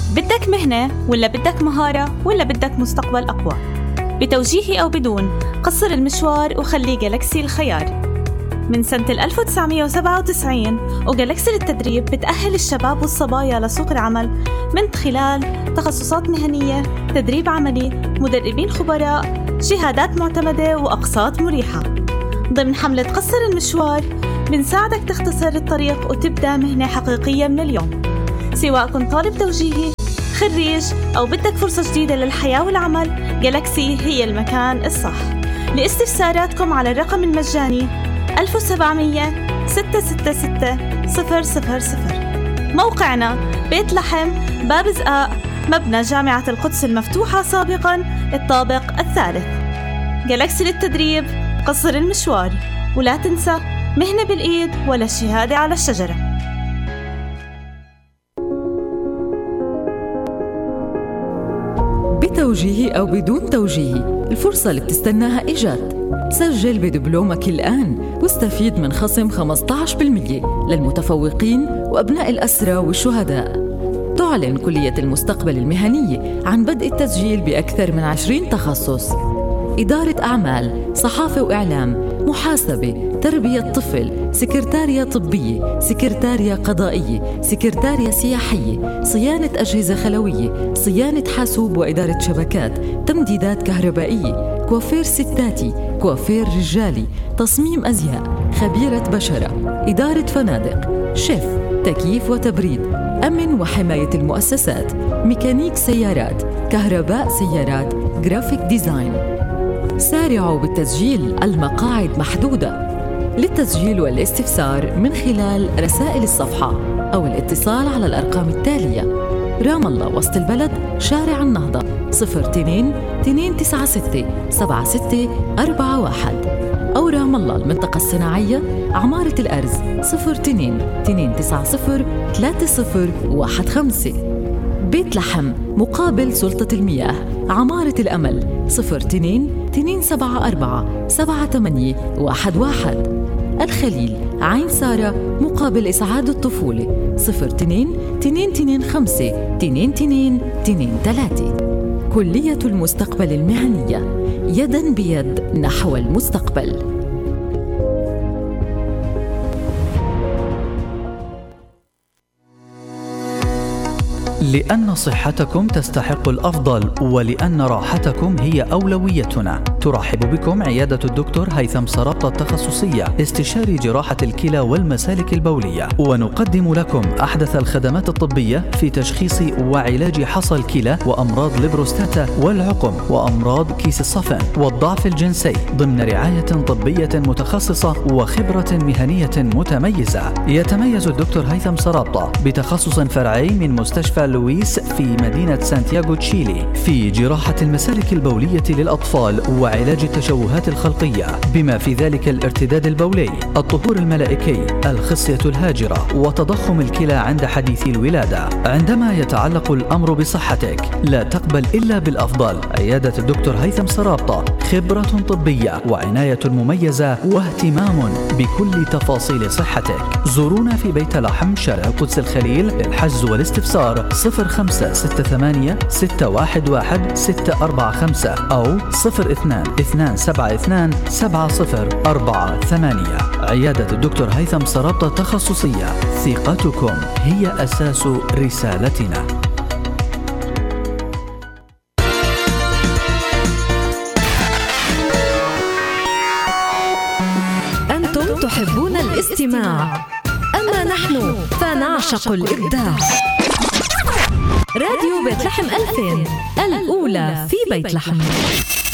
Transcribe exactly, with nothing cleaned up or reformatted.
بدك مهنة ولا بدك مهارة ولا بدك مستقبل أقوى؟ بتوجيهي أو بدون، قصر المشوار وخلي جالكسي الخيار. من سنة ألف وتسعمية وسبعة وتسعين وجالكسي للتدريب بتأهل الشباب والصبايا لسوق العمل من خلال تخصصات مهنية، تدريب عملي، مدربين خبراء، شهادات معتمدة وأقساط مريحة. ضمن حملة قصر المشوار بنساعدك تختصر الطريق وتبدأ مهنة حقيقية من اليوم. سواء كنت طالب توجيهي، خريج، أو بدك فرصة جديدة للحياة والعمل، جالكسي هي المكان الصح. لاستفساراتكم على الرقم المجاني ألف وسبعمية ستة ستة ستة صفر صفر صفر. موقعنا بيت لحم، باب زقاق، مبنى جامعة القدس المفتوحة سابقاً، الطابق الثالث. جالكسي للتدريب، قصر المشوار، ولا تنسى مهنة بالإيد ولا الشهادة على الشجرة. بتوجيهي أو بدون توجيهي، الفرصة اللي بتستناها إجت. سجل بدبلومك الآن واستفيد من خصم خمسة عشر بالمئة للمتفوقين وأبناء الأسرى والشهداء. تعلن كلية المستقبل المهنية عن بدء التسجيل بأكثر من عشرين تخصص: إدارة أعمال، صحافة وإعلام، محاسبة، تربية طفل، سكرتارية طبية، سكرتارية قضائية، سكرتارية سياحية، صيانة أجهزة خلوية، صيانة حاسوب وإدارة شبكات، تمديدات كهربائية، كوافير ستاتي، كوافير رجالي، تصميم أزياء، خبيرة بشرة، إدارة فنادق، شيف، تكييف وتبريد، أمن وحماية المؤسسات، ميكانيك سيارات، كهرباء سيارات، جرافيك ديزاين. سارعوا بالتسجيل، المقاعد محدودة. للتسجيل والاستفسار من خلال رسائل الصفحة أو الاتصال على الأرقام التالية: رام الله، وسط البلد، شارع النهضة، صفر اثنين اثنين تسعة ستة سبعة ستة أربعة واحد، أو رام الله المنطقة الصناعية، عمارة الأرز، صفر اثنين اثنين تسعة صفر ثلاثة صفر واحد خمسة. بيت لحم مقابل سلطة المياه، عمارة الأمل، صفر اثنين اثنين سبعة أربعة سبعة ثمانية واحد واحد. الخليل، عين سارة مقابل إسعاد الطفولة، صفر اثنين اثنين اثنين خمسة اثنين اثنين اثنين ثلاثة. كلية المستقبل المهنية، يداً بيد نحو المستقبل. لأن صحتكم تستحق الأفضل ولأن راحتكم هي أولويتنا، ترحب بكم عيادة الدكتور هيثم سرابطة التخصصية، استشاري جراحة الكلى والمسالك البولية، ونقدم لكم أحدث الخدمات الطبية في تشخيص وعلاج حصى الكلى وأمراض البروستاتا والعقم وأمراض كيس الصفن والضعف الجنسي، ضمن رعاية طبية متخصصة وخبرة مهنية متميزة. يتميز الدكتور هيثم سرابطة بتخصص فرعي من مستشفى لويس في مدينة سانتياغو تشيلي في جراحة المسالك البولية للأطفال وعلاج التشوهات الخلقية، بما في ذلك الارتداد البولي، الطهور الملائكي، الخصية الهاجرة، وتضخم الكلى عند حديث الولادة. عندما يتعلق الأمر بصحتك لا تقبل إلا بالأفضل. عيادة الدكتور هيثم سرابطة، خبرة طبية وعناية مميزة واهتمام بكل تفاصيل صحتك. زورونا في بيت لحم، شارع القدس الخليل. للحجز والاستفسار صفر خمسة ستة ثمانية ستة واحد واحد ستة أربعة خمسة أو صفر اثنان اثنان سبعة اثنان سبعة صفر أربعة ثمانية. عيادة الدكتور هيثم سرابطة التخصصية، ثقتكم هي أساس رسالتنا. أنتم تحبون الاستماع، أما نحن فنعشق الإبداع. راديو بيت لحم ألفين، الأولى في بيت لحم.